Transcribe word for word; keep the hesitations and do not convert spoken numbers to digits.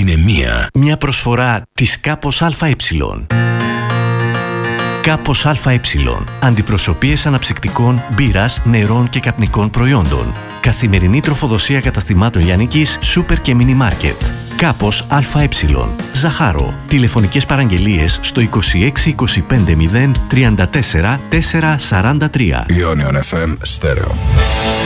είναι μία. Μια προσφορά της Κάπος ΑΕ. Κάπος ΑΕ. Αντιπροσωπείες αναψυκτικών, μπύρας, νερών και καπνικών προϊόντων. Καθημερινή τροφοδοσία καταστημάτων λιανικής, σούπερ και μίνι μάρκετ. Κάπος ΑΕ. Ζαχάρο. Τηλεφωνικές παραγγελίες στο είκοσι έξι είκοσι πέντε μηδέν τριάντα τέσσερα τετρακόσια σαράντα τρία. Ionion εφ εμ Stereo.